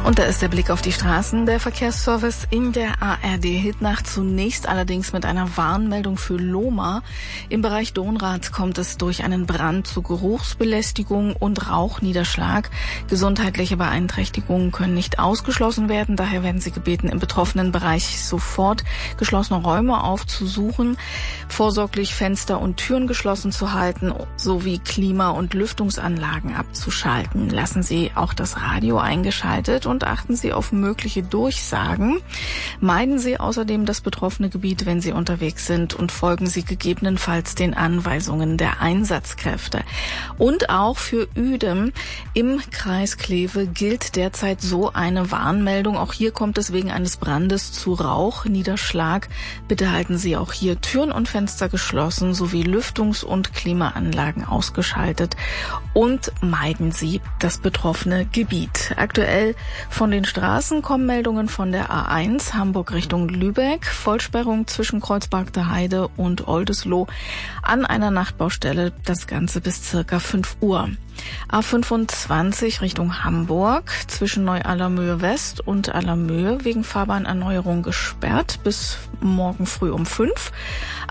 Und da ist der Blick auf die Straßen. Der Verkehrsservice in der ARD-Hitnacht zunächst allerdings mit einer Warnmeldung für Lohmar. Im Bereich Dohnrath kommt es durch einen Brand zu Geruchsbelästigung und Rauchniederschlag. Gesundheitliche Beeinträchtigungen können nicht ausgeschlossen werden. Daher werden Sie gebeten, im betroffenen Bereich sofort geschlossene Räume aufzusuchen, vorsorglich Fenster und Türen geschlossen zu halten, sowie Klima- und Lüftungsanlagen abzuschalten. Lassen Sie auch das Radio eingeschaltet und achten Sie auf mögliche Durchsagen. Meiden Sie außerdem das betroffene Gebiet, wenn Sie unterwegs sind, und folgen Sie gegebenenfalls den Anweisungen der Einsatzkräfte. Und auch für Uedem im Kreis Kleve gilt derzeit so eine Warnmeldung. Auch hier kommt es wegen eines Brandes zu Rauchniederschlag. Bitte halten Sie auch hier Türen und Fenster geschlossen sowie Lüftungs- und Klimaanlagen ausgeschaltet und meiden Sie das betroffene Gebiet. Aktuell von den Straßen kommen Meldungen von der A1 Hamburg Richtung Lübeck. Vollsperrung zwischen Kreuzberg der Heide und Oldesloe an einer Nachtbaustelle. Das Ganze bis circa 5 Uhr. A25 Richtung Hamburg zwischen Neu-Allermöhe West und Allermöhe wegen Fahrbahnerneuerung gesperrt bis morgen früh um 5.